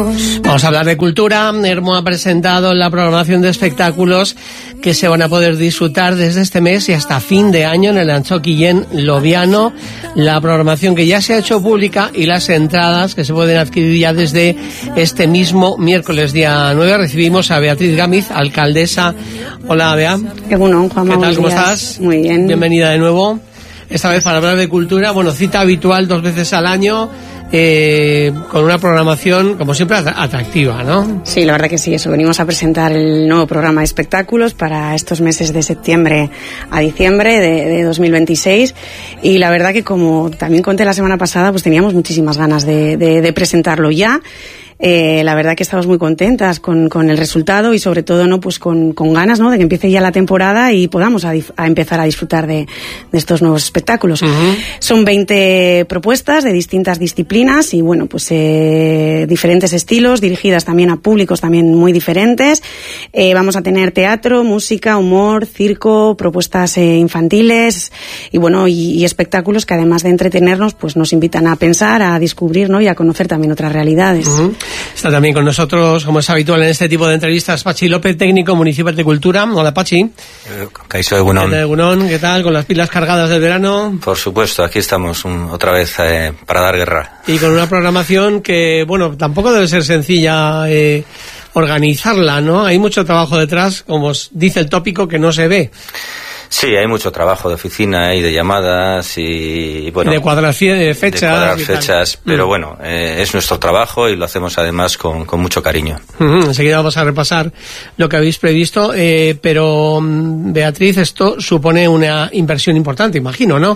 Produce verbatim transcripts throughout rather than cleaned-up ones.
Vamos a hablar de cultura. Hermo ha presentado la programación de espectáculos que se van a poder disfrutar desde este mes y hasta fin de año en el Antxoki Jen Loviano. La programación que ya se ha hecho pública y las entradas que se pueden adquirir ya desde este mismo miércoles día nueve. Recibimos a Beatriz Gámez, alcaldesa. Hola, Bea. Qué bueno, Juanma. ¿Qué tal? ¿Cómo días. estás? Muy bien. Bienvenida de nuevo. Esta vez para hablar de cultura. Bueno, cita habitual dos veces al año. Eh, con una programación, como siempre, atractiva, ¿no? Sí, la verdad que sí, eso. Venimos a presentar el nuevo programa de espectáculos para estos meses de septiembre a diciembre de, de dos mil veintiséis. Y la verdad que, como también conté la semana pasada, pues teníamos muchísimas ganas de, de, de presentarlo ya. Eh, la verdad que estamos muy contentas con, con el resultado y sobre todo no pues con, con ganas, ¿no?, de que empiece ya la temporada y podamos a, a empezar a disfrutar de, de estos nuevos espectáculos. Uh-huh. Son veinte propuestas de distintas disciplinas y bueno, pues eh, diferentes estilos, dirigidas también a públicos también muy diferentes. Eh, vamos a tener teatro, música, humor, circo, propuestas eh, infantiles y bueno, y, y espectáculos que además de entretenernos, pues nos invitan a pensar, a descubrir, ¿no?, y a conocer también otras realidades. Uh-huh. Está también con nosotros, como es habitual en este tipo de entrevistas, Pachi López, técnico municipal de cultura. Hola, Pachi. Caixo de Gunón. De Gunón, ¿qué tal? ¿Con las pilas cargadas del verano? Por supuesto, aquí estamos un, otra vez eh, para dar guerra. Y con una programación que, bueno, tampoco debe ser sencilla eh, organizarla, ¿no? Hay mucho trabajo detrás, como dice el tópico, que no se ve. Sí, hay mucho trabajo de oficina y de llamadas y, bueno... De cuadración de fechas. De cuadrar y fechas, tal. pero mm. bueno, eh, es nuestro trabajo y lo hacemos además con, con mucho cariño. Uh-huh. Enseguida vamos a repasar lo que habéis previsto, eh, pero Beatriz, esto supone una inversión importante, imagino, ¿no?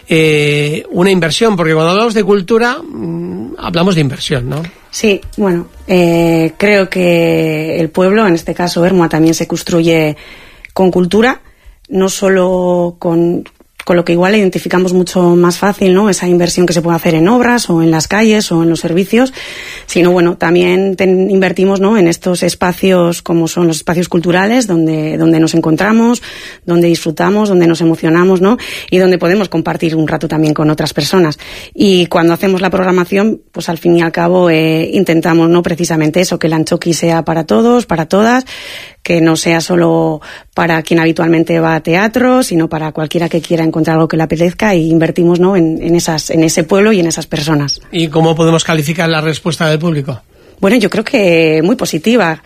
Eh, una inversión, porque cuando hablamos de cultura, mmm, hablamos de inversión, ¿no? Sí, bueno, eh, creo que el pueblo, en este caso Hermoa, también se construye con cultura, no solo con, con lo que igual identificamos mucho más fácil, ¿no?, esa inversión que se puede hacer en obras o en las calles o en los servicios, sino bueno, también ten, invertimos, ¿no?, en estos espacios como son los espacios culturales donde, donde nos encontramos, donde disfrutamos, donde nos emocionamos, ¿no?, y donde podemos compartir un rato también con otras personas. Y cuando hacemos la programación, pues al fin y al cabo eh, intentamos, ¿no?, precisamente eso, que el Antxoki sea para todos, para todas, que no sea solo para quien habitualmente va a teatro, sino para cualquiera que quiera encontrar algo que le apetezca, y invertimos, ¿no?, en, en, esas, en ese pueblo y en esas personas. ¿Y cómo podemos calificar la respuesta del público? Bueno, yo creo que muy positiva.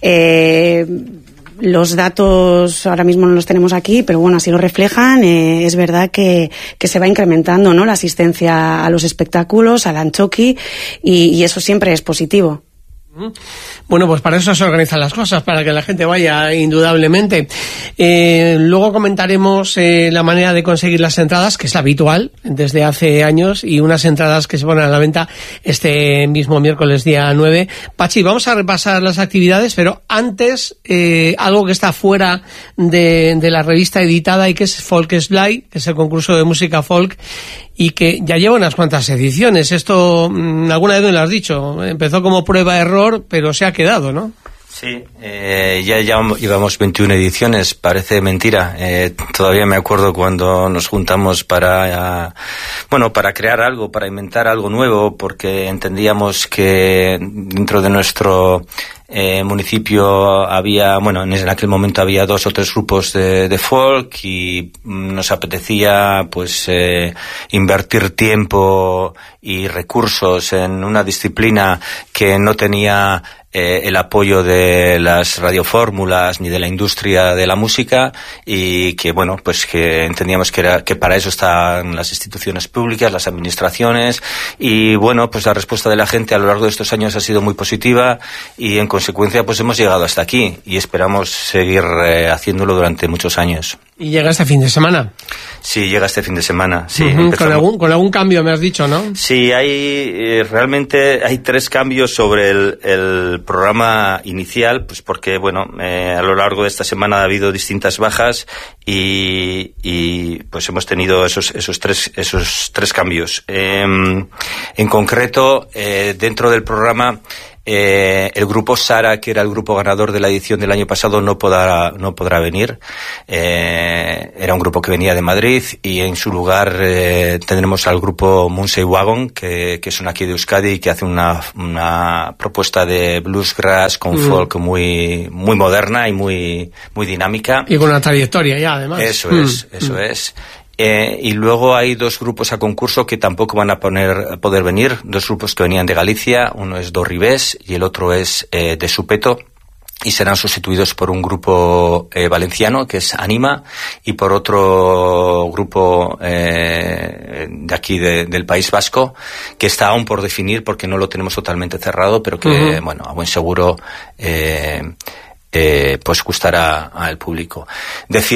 Eh, los datos ahora mismo no los tenemos aquí, pero bueno, así lo reflejan. Eh, es verdad que, que se va incrementando, ¿no?, la asistencia a los espectáculos, al Antxoki, y, y eso siempre es positivo. Bueno, pues para eso se organizan las cosas, para que la gente vaya, indudablemente. Eh, luego comentaremos eh, la manera de conseguir las entradas, que es la habitual desde hace años, y unas entradas que se ponen a la venta este mismo miércoles día nueve. Pachi, vamos a repasar las actividades, pero antes eh, algo que está fuera de, de la revista editada y que es Folkesblad, que es el concurso de música folk, y que ya lleva unas cuantas ediciones. Esto, alguna vez me lo has dicho, empezó como prueba-error, pero se ha quedado, ¿no? Sí, eh, ya, ya llevamos veintiuna ediciones, parece mentira. Eh, todavía me acuerdo cuando nos juntamos para, uh, bueno, para crear algo, para inventar algo nuevo, porque entendíamos que dentro de nuestro eh, municipio había, bueno, en aquel momento había dos o tres grupos de, de folk y nos apetecía, pues, eh, invertir tiempo y recursos en una disciplina que no tenía Eh, el apoyo de las radiofórmulas ni de la industria de la música, y que bueno, pues que entendíamos que era que para eso están las instituciones públicas, las administraciones, y bueno, pues la respuesta de la gente a lo largo de estos años ha sido muy positiva y en consecuencia pues hemos llegado hasta aquí y esperamos seguir eh, haciéndolo durante muchos años. ¿Y llega este fin de semana? Sí, llega este fin de semana, sí. Uh-huh. ¿Con algún, con algún cambio me has dicho, no? Sí, hay eh, realmente hay tres cambios sobre el, el programa inicial, pues porque, bueno, eh, a lo largo de esta semana ha habido distintas bajas y, y pues hemos tenido esos esos tres esos tres cambios. Eh, en concreto, eh, dentro del programa Eh, el grupo Sara, que era el grupo ganador de la edición del año pasado, no podrá, no podrá venir. Eh, era un grupo que venía de Madrid y en su lugar eh, tendremos al grupo Munsey Wagon, que, que son aquí de Euskadi y que hace una, una propuesta de bluesgrass con mm. folk muy, muy moderna y muy, muy dinámica. Y con una trayectoria ya, además. Eso mm. es, eso mm. es. Eh, y luego hay dos grupos a concurso que tampoco van a, poner, a poder venir, dos grupos que venían de Galicia, uno es Do Ribés y el otro es eh, de Supeto, y serán sustituidos por un grupo eh, valenciano que es Anima y por otro grupo eh, de aquí de, del País Vasco que está aún por definir porque no lo tenemos totalmente cerrado, pero que uh-huh. bueno, a buen seguro eh, eh, pues gustará al público. Decir